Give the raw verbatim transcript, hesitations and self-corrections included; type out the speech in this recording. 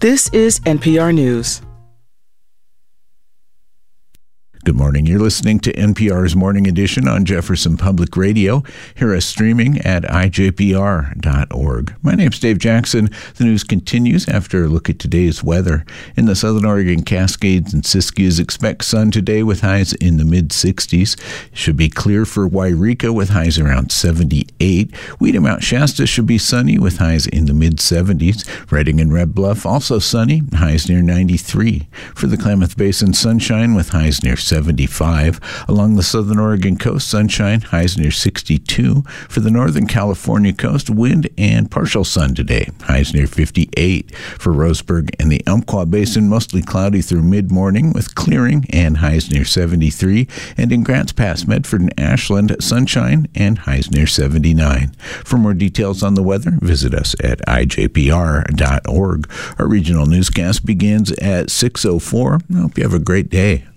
This is N P R News. Good morning. You're listening to N P R's Morning Edition on Jefferson Public Radio. Hear us streaming at I J P R dot org. My name's Dave Jackson. The news continues after a look at today's weather. In the Southern Oregon Cascades and Siskiyous, expect sun today with highs in the mid-sixties. It should be clear for Wairika with highs around seventy-eight. Weeda Mount Shasta should be sunny with highs in the mid-seventies. Redding and Red Bluff also sunny, highs near ninety-three. For the Klamath Basin, sunshine with highs near seventy-five. Along the Southern Oregon coast, sunshine, highs near sixty-two. For the Northern California coast, wind and partial sun today, highs near fifty-eight. For Roseburg and the Umpqua Basin, mostly cloudy through mid-morning with clearing and highs near seventy-three. And in Grants Pass, Medford and Ashland, sunshine and highs near seventy-nine. For more details on the weather, visit us at I J P R dot org. Our regional newscast begins at six oh four. I hope you have a great day.